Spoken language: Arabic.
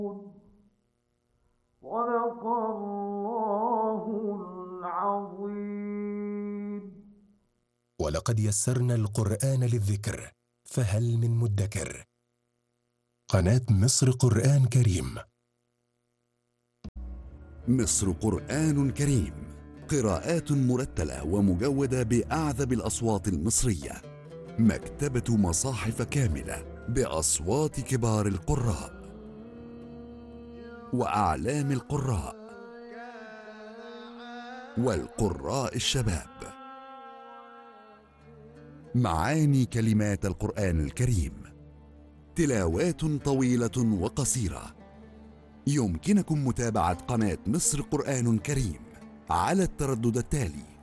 صدق الله العظيم. ولقد يسرنا القرآن للذكر فهل من مدكر. قناة مصر قرآن كريم. مصر قرآن كريم، قراءات مرتلة ومجودة بأعذب الأصوات المصرية. مكتبة مصاحف كاملة بأصوات كبار القراء وأعلام القراء والقراء الشباب. معاني كلمات القرآن الكريم، تلاوات طويلة وقصيرة. يمكنكم متابعة قناة مصر قرآن كريم على التردد التالي: